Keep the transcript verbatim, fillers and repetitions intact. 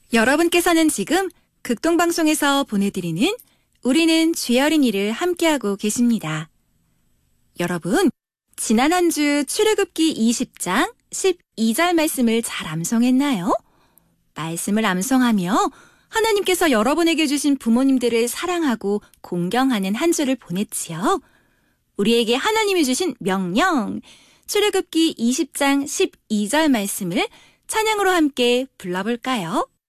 여러분께서는 지금 극동방송에서 보내드리는 우리는 주의 어린이를 함께하고 계십니다. 여러분, 지난 한 주 출애굽기 이십 장 십이 절 말씀을 잘 암송했나요? 말씀을 암송하며 하나님께서 여러분에게 주신 부모님들을 사랑하고 공경하는 한 주를 보냈지요. 우리에게 하나님이 주신 명령, 출애굽기 이십 장 십이 절 말씀을 찬양으로 함께 불러볼까요?